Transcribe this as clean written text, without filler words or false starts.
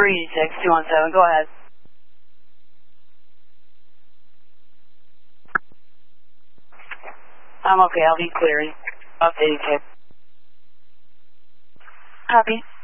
36217, go ahead. I'm okay, I'll be clearing. Updating tape. Copy.